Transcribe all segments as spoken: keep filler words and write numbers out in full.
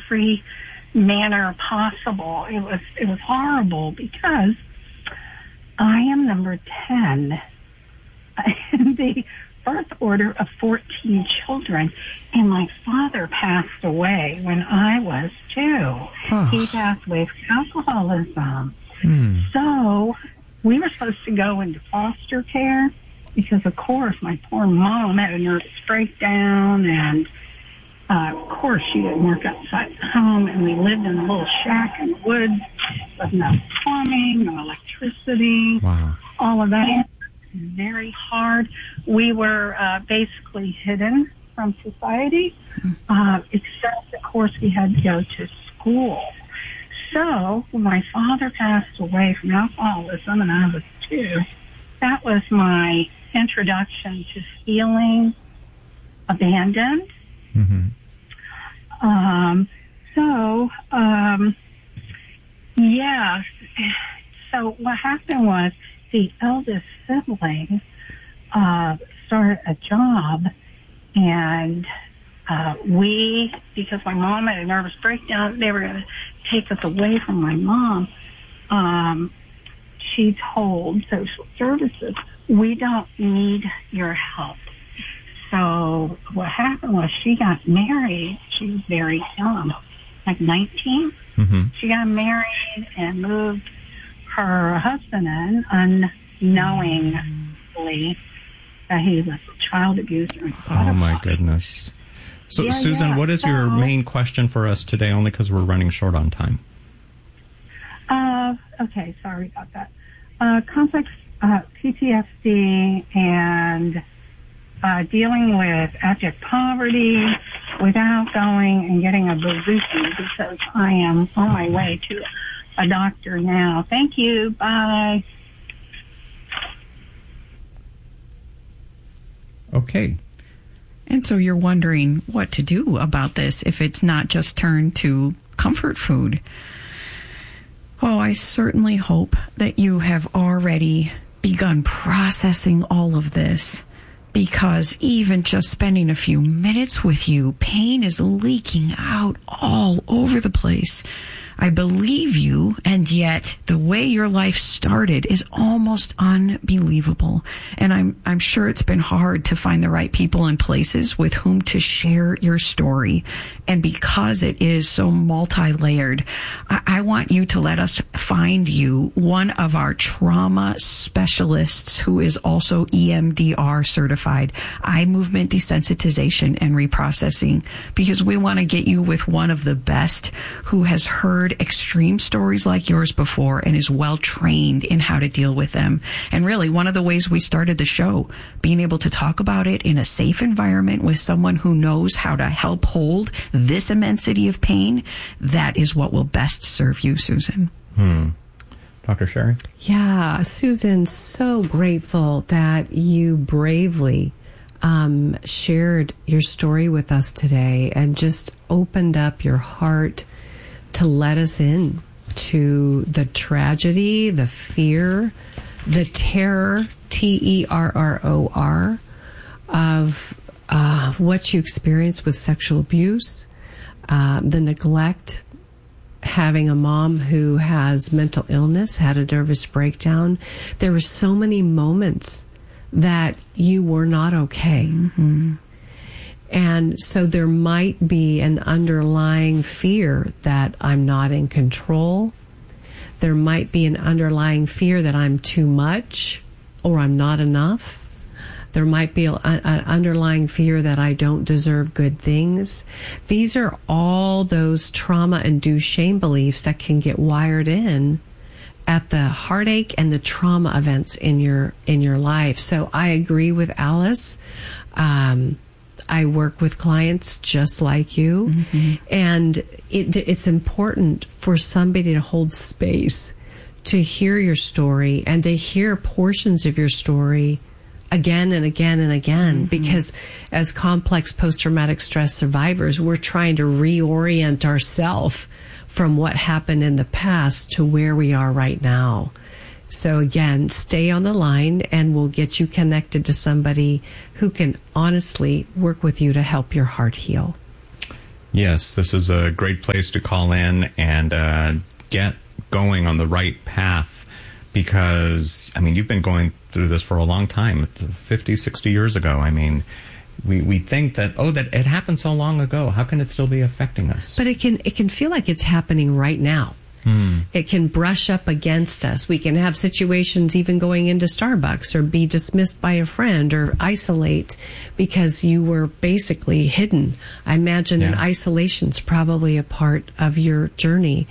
every manner possible. It was it was horrible because I am number ten in the birth order of fourteen children, and my father passed away when I was two. Oh. He passed away from alcoholism. Hmm. So we were supposed to go into foster care because, of course, my poor mom had a nervous breakdown, and uh, of course she didn't work outside the home, and we lived in a little shack in the woods with no plumbing, no electricity, Wow. all of that. Very hard. We were uh, basically hidden from society, uh, except, of course, we had to go to school. So when my father passed away from alcoholism, and I was two, that was my introduction to feeling abandoned. Mm-hmm. Um, so, um, yeah. So what happened was, the eldest sibling uh, started a job, and uh, we, because my mom had a nervous breakdown, they were going to take us away from my mom. Um, she told social services, we don't need your help. So what happened was she got married. She was very young, like nineteen. Mm-hmm. She got married and moved her husband in unknowingly that he was a child abuser. Oh, my goodness. So, yeah, Susan, yeah. what is so, your main question for us today, only because we're running short on time? Uh, okay, sorry about that. Uh, complex uh, P T S D and uh, dealing with abject poverty without going and getting a bazooki, because I am on my way to a doctor now. Thank you. Bye. Okay. And so you're wondering what to do about this if it's not just turned to comfort food. Oh, I certainly hope that you have already begun processing all of this, because even just spending a few minutes with you, pain is leaking out all over the place. I believe you, and yet the way your life started is almost unbelievable. And I'm I'm sure it's been hard to find the right people and places with whom to share your story. And because it is so multi-layered, I, I want you to let us find you one of our trauma specialists who is also E M D R certified, eye movement desensitization and reprocessing, because we want to get you with one of the best who has heard extreme stories like yours before and is well trained in how to deal with them. And really, one of the ways we started the show, being able to talk about it in a safe environment with someone who knows how to help hold this immensity of pain, that is what will best serve you, Susan. Hmm. Doctor Sherry? Yeah, Susan, so grateful that you bravely um, shared your story with us today and just opened up your heart to let us in to the tragedy, the fear, the terror, T E R R O R, of uh, what you experienced with sexual abuse, uh, the neglect, having a mom who has mental illness, had a nervous breakdown. There were so many moments that you were not okay. Mm-hmm. And so there might be an underlying fear that I'm not in control. There might be an underlying fear that I'm too much or I'm not enough. There might be an underlying fear that I don't deserve good things. These are all those trauma-induced shame beliefs that can get wired in at the heartache and the trauma events in your in your life. So I agree with Alice. Um, I work with clients just like you, mm-hmm. and it, it's important for somebody to hold space to hear your story and to hear portions of your story again and again and again, mm-hmm. because as complex post-traumatic stress survivors, we're trying to reorient ourselves from what happened in the past to where we are right now. So again, stay on the line and we'll get you connected to somebody who can honestly work with you to help your heart heal. Yes, this is a great place to call in and uh, get going on the right path because, I mean, you've been going through this for a long time, fifty, sixty years ago. I mean, we, we think that, oh, that it happened so long ago. How can it still be affecting us? But it can it can feel like it's happening right now. Hmm. It can brush up against us. We can have situations even going into Starbucks or be dismissed by a friend or isolate because you were basically hidden. I imagine yeah. an isolation's probably a part of your journey.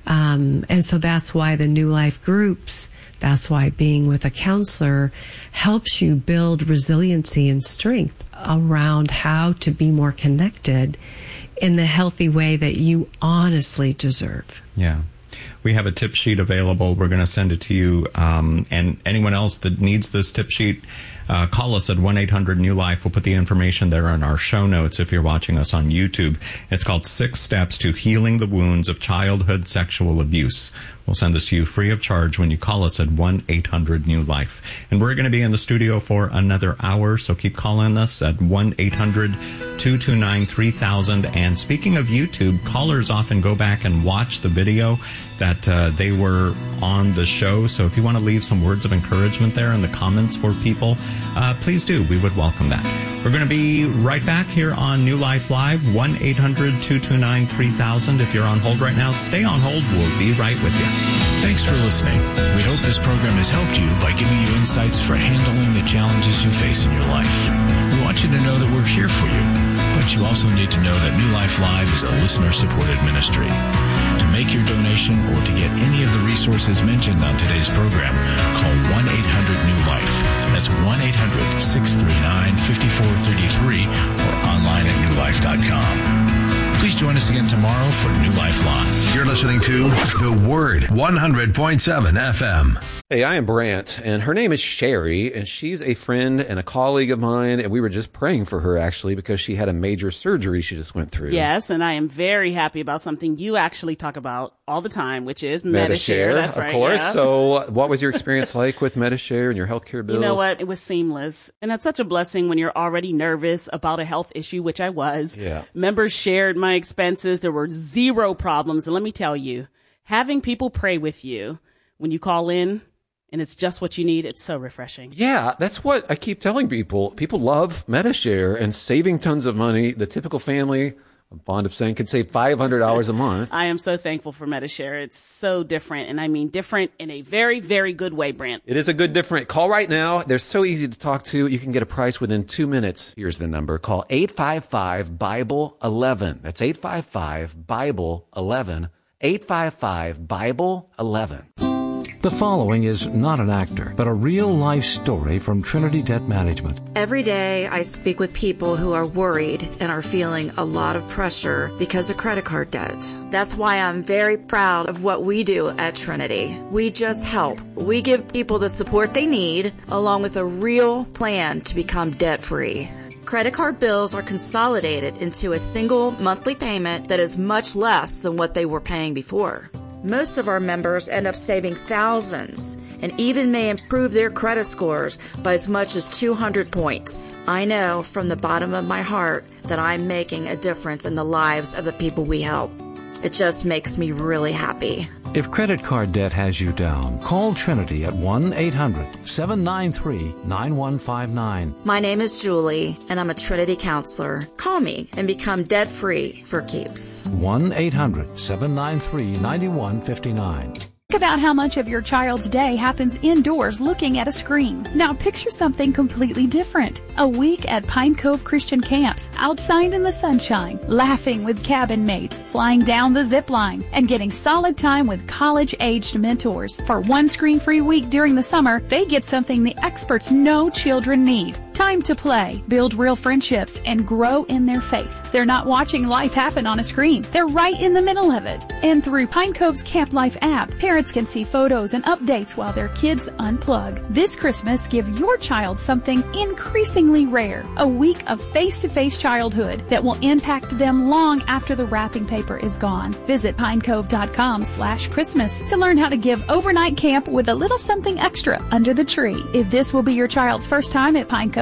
Um, and so that's why the New Life groups, that's why being with a counselor helps you build resiliency and strength around how to be more connected in the healthy way that you honestly deserve. Yeah. We have a tip sheet available. We're going to send it to you. Um, and anyone else that needs this tip sheet, uh, call us at one eight hundred new life. We'll put the information there in our show notes if you're watching us on YouTube. It's called Six Steps to Healing the Wounds of Childhood Sexual Abuse. We'll send this to you free of charge when you call us at one eight hundred new life. And we're going to be in the studio for another hour, so keep calling us at one eight hundred two two nine three thousand. And speaking of YouTube, callers often go back and watch the video that uh, they were on the show. So if you want to leave some words of encouragement there in the comments for people, uh, please do. We would welcome that. We're going to be right back here on New Life Live, one eight hundred two two nine three thousand. If you're on hold right now, stay on hold. We'll be right with you. Thanks for listening. We hope this program has helped you by giving you insights for handling the challenges you face in your life. We want you to know that we're here for you, but you also need to know that New Life Live is a listener-supported ministry. To make your donation or to get any of the resources mentioned on today's program, call one eight hundred new life. That's one eight hundred six three nine five four three three or online at new life dot com. Please join us again tomorrow for New Life Live. You're listening to The Word, one hundred point seven F M. Hey, I am Brant, and her name is Sherry, and she's a friend and a colleague of mine, and we were just praying for her, actually, because she had a major surgery she just went through. Yes, and I am very happy about something you actually talk about all the time, which is Medi-Share. Medi-Share. That's of right, course. yeah. So what was your experience like with Medi-Share and your healthcare bills? You know what? It was seamless. And it's such a blessing when you're already nervous about a health issue, which I was. Yeah. Members shared my expenses. There were zero problems. And let me tell you, having people pray with you when you call in, and it's just what you need, it's so refreshing. Yeah, that's what I keep telling people. People love Medi-Share and saving tons of money. The typical family, I'm fond of saying, could save five hundred dollars a month. I am so thankful for Medi-Share. It's so different, and I mean different in a very, very good way, Brant. It is a good different. Call right now. They're so easy to talk to. You can get a price within two minutes. Here's the number. Call eight five five Bible eleven. That's eight five five Bible eleven. eight five five Bible eleven. The following is not an actor, but a real-life story from Trinity Debt Management. Every day I speak with people who are worried and are feeling a lot of pressure because of credit card debt. That's why I'm very proud of what we do at Trinity. We just help. We give people the support they need, along with a real plan to become debt-free. Credit card bills are consolidated into a single monthly payment that is much less than what they were paying before. Most of our members end up saving thousands and even may improve their credit scores by as much as two hundred points. I know from the bottom of my heart that I'm making a difference in the lives of the people we help. It just makes me really happy. If credit card debt has you down, call Trinity at one eight hundred seven nine three nine one five nine. My name is Julie, and I'm a Trinity counselor. Call me and become debt-free for keeps. one eight hundred seven nine three nine one five nine. Think about how much of your child's day happens indoors looking at a screen. Now picture something completely different. A week at Pine Cove Christian Camps, outside in the sunshine, laughing with cabin mates, flying down the zip line, and getting solid time with college-aged mentors. For one screen-free week during the summer, they get something the experts know children need. Time to play, build real friendships, and grow in their faith. They're not watching life happen on a screen. They're right in the middle of it. And through Pine Cove's Camp Life app, parents can see photos and updates while their kids unplug. This Christmas, give your child something increasingly rare, a week of face-to-face childhood that will impact them long after the wrapping paper is gone. Visit pinecove.com slash Christmas to learn how to give overnight camp with a little something extra under the tree. If this will be your child's first time at Pine Cove,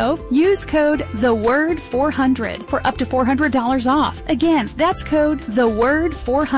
Cove, use code the word four hundred for up to four hundred dollars off. Again, that's code the word four hundred.